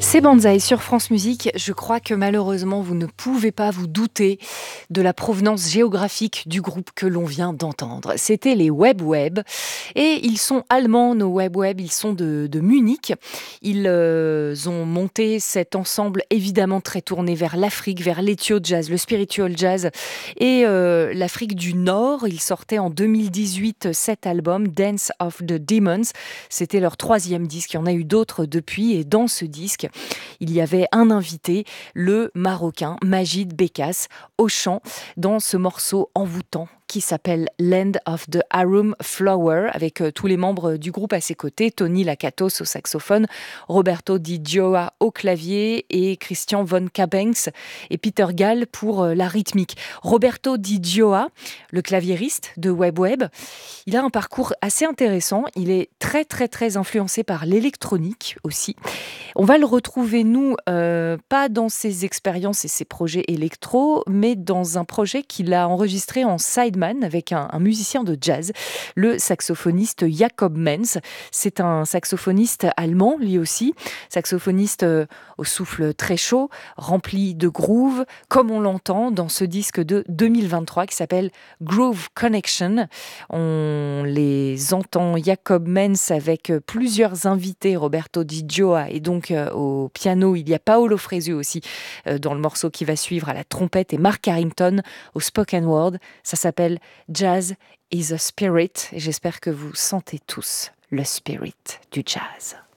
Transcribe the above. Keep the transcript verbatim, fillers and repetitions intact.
C'est Banzai sur France Musique. Je crois que malheureusement, vous ne pouvez pas vous douter de la provenance géographique du groupe que l'on vient d'entendre. C'était les Web Web. Et ils sont allemands, nos Web Web. Ils sont de, de Munich. Ils euh, ont monté cet ensemble évidemment très tourné vers l'Afrique, vers l'ethio jazz, le spiritual jazz et euh, l'Afrique du Nord. Ils sortaient en deux mille dix-huit cet album, Dance of the Demons. C'était leur troisième disque. Il y en a eu d'autres depuis. Et dans ce disque, il y avait un invité, le Marocain Majid Bekas, au chant, dans ce morceau envoûtant qui s'appelle Land of the Arum Flower, avec euh, tous les membres du groupe à ses côtés, Tony Lakatos au saxophone, Roberto Di Gioia au clavier et Christian von Cabanks et Peter Gall pour euh, la rythmique. Roberto Di Gioia, le claviériste de Web Web, il a un parcours assez intéressant, il est très très très influencé par l'électronique aussi. On va le retrouver, nous, euh, pas dans ses expériences et ses projets électro, mais dans un projet qu'il a enregistré en sideman avec un, un musicien de jazz, le saxophoniste Jakob Menz. C'est un saxophoniste allemand, lui aussi, saxophoniste euh, au souffle très chaud, rempli de groove, comme on l'entend dans ce disque de deux mille vingt-trois qui s'appelle Groove Connection. On les entend, Jakob Menz, avec plusieurs invités, Roberto Di Gioia, et donc euh, au piano, il y a Paolo Fresu aussi euh, dans le morceau qui va suivre à la trompette, et Mark Harrington au spoken word. Ça s'appelle Jazz is a Spirit, et j'espère que vous sentez tous le spirit du jazz.